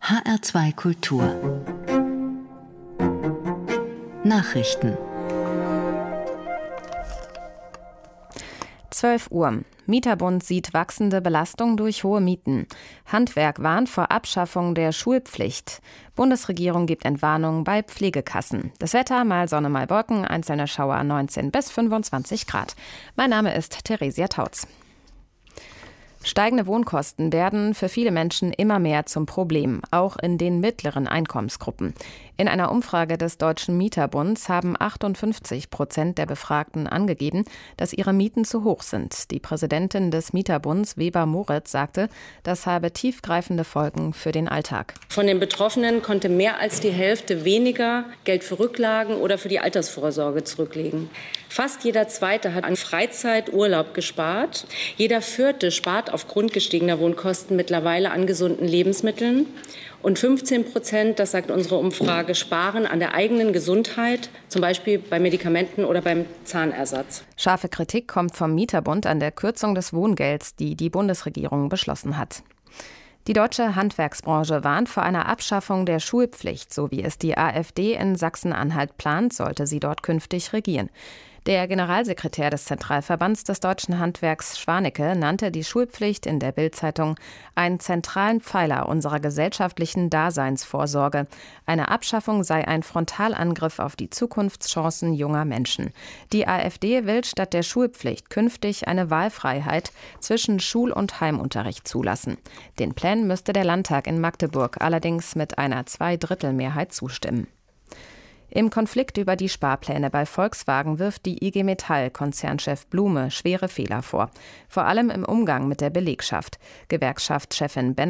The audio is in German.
HR2 Kultur Nachrichten 12 Uhr. Mieterbund sieht wachsende Belastung durch hohe Mieten. Handwerk warnt vor Abschaffung der Schulpflicht. Bundesregierung gibt Entwarnung bei Pflegekassen. Das Wetter, mal Sonne, mal Wolken, einzelne Schauer 19 bis 25 Grad. Mein Name ist Theresia Tautz. Steigende Wohnkosten werden für viele Menschen immer mehr zum Problem, auch in den mittleren Einkommensgruppen. In einer Umfrage des Deutschen Mieterbunds haben 58% der Befragten angegeben, dass ihre Mieten zu hoch sind. Die Präsidentin des Mieterbunds, Weber Moritz, sagte, das habe tiefgreifende Folgen für den Alltag. Von den Betroffenen konnte mehr als die Hälfte weniger Geld für Rücklagen oder für die Altersvorsorge zurücklegen. Fast jeder Zweite hat an Freizeiturlaub gespart. Jeder Vierte spart aufgrund gestiegener Wohnkosten mittlerweile an gesunden Lebensmitteln. Und 15%, das sagt unsere Umfrage, sparen an der eigenen Gesundheit, zum Beispiel bei Medikamenten oder beim Zahnersatz. Scharfe Kritik kommt vom Mieterbund an der Kürzung des Wohngelds, die die Bundesregierung beschlossen hat. Die deutsche Handwerksbranche warnt vor einer Abschaffung der Schulpflicht, so wie es die AfD in Sachsen-Anhalt plant, sollte sie dort künftig regieren. Der Generalsekretär des Zentralverbands des deutschen Handwerks, Schwanecke, nannte die Schulpflicht in der Bild-Zeitung einen zentralen Pfeiler unserer gesellschaftlichen Daseinsvorsorge. Eine Abschaffung sei ein Frontalangriff auf die Zukunftschancen junger Menschen. Die AfD will statt der Schulpflicht künftig eine Wahlfreiheit zwischen Schul- und Heimunterricht zulassen. Den Plänen müsste der Landtag in Magdeburg allerdings mit einer Zweidrittelmehrheit zustimmen. Im Konflikt über die Sparpläne bei Volkswagen wirft die IG Metall-Konzernchef Blume schwere Fehler vor. Vor allem im Umgang mit der Belegschaft. Gewerkschaftschefin